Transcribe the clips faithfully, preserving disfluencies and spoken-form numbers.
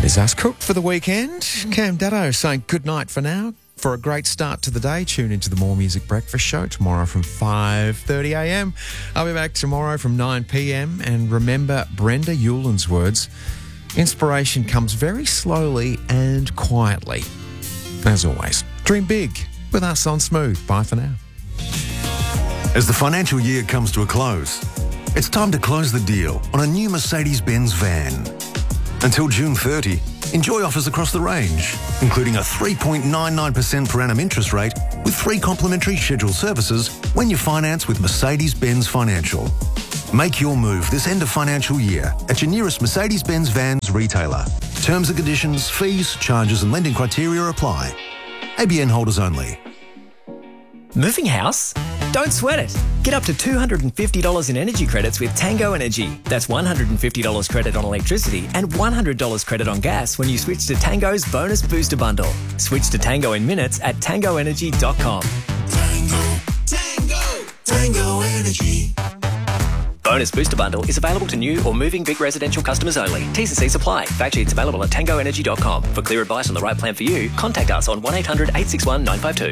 is us cooked for the weekend. Cam Daddo saying good night for now. For a great start to the day, tune into the More Music Breakfast Show tomorrow from five thirty a m. I'll be back tomorrow from nine p m. And remember Brenda Euland's words, inspiration comes very slowly and quietly. As always, dream big with us on Smooth. Bye for now. As the financial year comes to a close, it's time to close the deal on a new Mercedes-Benz van. Until June thirtieth, enjoy offers across the range, including a three point nine nine percent per annum interest rate with free complimentary scheduled services when you finance with Mercedes-Benz Financial. Make your move this end of financial year at your nearest Mercedes-Benz Vans retailer. Terms and conditions, fees, charges and lending criteria apply. A B N holders only. Moving house? Don't sweat it. Get up to two hundred fifty dollars in energy credits with Tango Energy. That's one hundred fifty dollars credit on electricity and one hundred dollars credit on gas when you switch to Tango's Bonus Booster Bundle. Switch to Tango in minutes at tango energy dot com. Tango, Tango, Tango Energy. Bonus Booster Bundle is available to new or moving big residential customers only. T's and C's apply. Fact sheets available at tango energy dot com. For clear advice on the right plan for you, contact us on one eight hundred eight six one nine five two.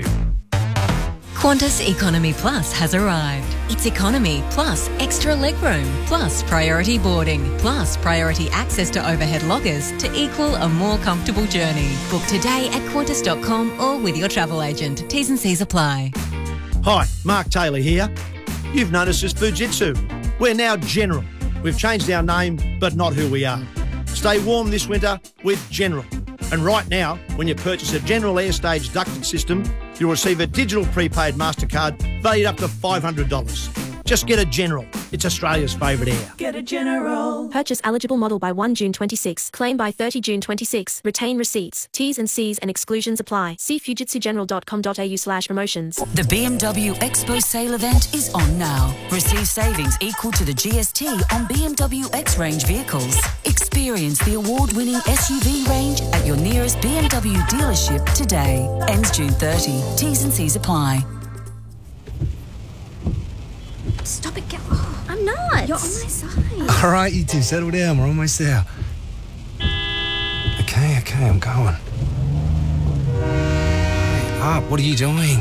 Qantas Economy Plus has arrived. It's economy plus extra legroom plus priority boarding plus priority access to overhead lockers to equal a more comfortable journey. Book today at qantas dot com or with your travel agent. T's and C's apply. Hi, Mark Taylor here. You've noticed us Fujitsu. We're now General. We've changed our name, but not who we are. Stay warm this winter with General. And right now, when you purchase a General Airstage ducted system, you'll receive a digital prepaid MasterCard valued up to five hundred dollars. Just get a General. It's Australia's favourite air. Get a General. Purchase eligible model by first June twenty-six. Claim by thirtieth June twenty-six. Retain receipts. T's and C's and exclusions apply. See fujitsu general dot com dot a u slash promotions. The B M W Expo sale event is on now. Receive savings equal to the G S T on B M W X-Range vehicles. Experience the award-winning S U V range at your nearest B M W dealership today. Ends June thirtieth. T's and C's apply. Stop it, get... Oh, I'm not. You're on my side. All right, you two, settle down. We're almost there. Okay, okay, I'm going. Hurry up, what are you doing?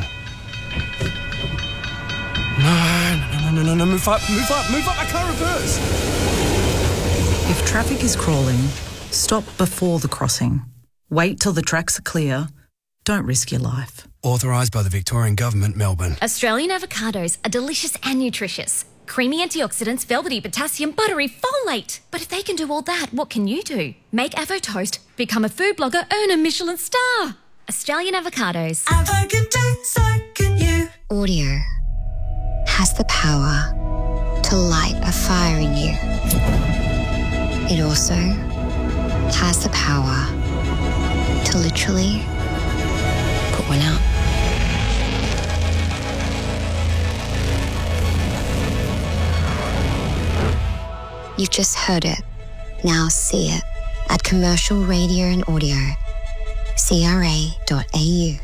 No, no, no, no, no, no, move up, move up, move up, I can't reverse. If traffic is crawling, stop before the crossing. Wait till the tracks are clear. Don't risk your life. Authorised by the Victorian Government, Melbourne. Australian avocados are delicious and nutritious. Creamy antioxidants, velvety potassium, buttery folate. But if they can do all that, what can you do? Make Avo Toast, become a food blogger, earn a Michelin star. Australian avocados. Avo can do, so can you. Audio has the power to light a fire in you. It also has the power to literally put one out. You've just heard it. Now see it at Commercial Radio and Audio. C R A dot A U.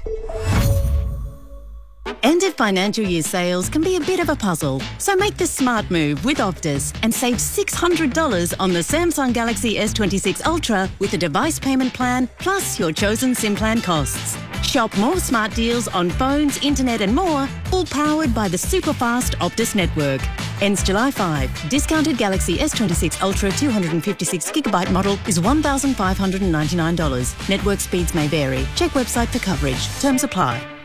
End of financial year sales can be a bit of a puzzle, so make the smart move with Optus and save six hundred dollars on the Samsung Galaxy S twenty-six Ultra with a device payment plan plus your chosen SIM plan costs. Shop more smart deals on phones, internet and more, all powered by the super-fast Optus network. Ends July fifth. Discounted Galaxy S twenty-six Ultra two hundred fifty-six gigabyte model is one thousand five hundred ninety-nine dollars. Network speeds may vary. Check website for coverage. Terms apply.